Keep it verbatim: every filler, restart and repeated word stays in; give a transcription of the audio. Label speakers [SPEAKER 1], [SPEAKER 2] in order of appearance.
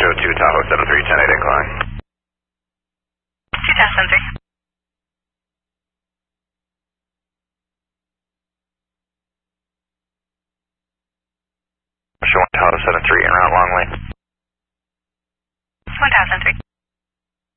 [SPEAKER 1] show two Tahoe seven three, ten eight incline.
[SPEAKER 2] two Tahoe seven three.
[SPEAKER 1] Show one Tahoe seven three, en route long lane.
[SPEAKER 2] one Tahoe seven three.